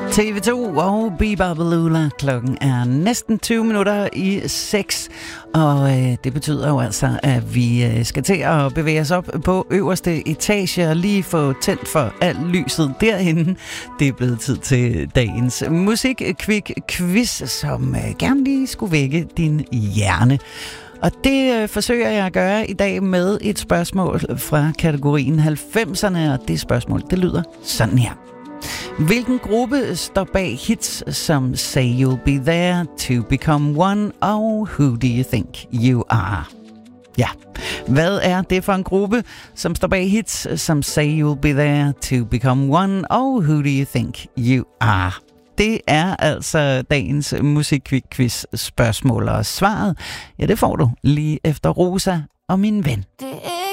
TV2 og Biba Balula. Klokken er næsten 20 minutter i 6, og det betyder jo altså, at vi skal til at bevæge os op på øverste etage og lige få tændt for alt lyset derinde. Det er blevet tid til dagens musik-quiz, som gerne lige skulle vække din hjerne. Og det forsøger jeg at gøre i dag med et spørgsmål fra kategorien 90'erne, og det spørgsmål, det lyder sådan her. Hvilken gruppe står bag hits som Say You'll Be There, To Become One og Who Do You Think You Are? Ja, hvad er det for en gruppe, som står bag hits som Say You'll Be There, To Become One og Who Do You Think You Are? Det er altså dagens musikquiz spørgsmål, og svaret, ja, det får du lige efter Rosa og Min Ven.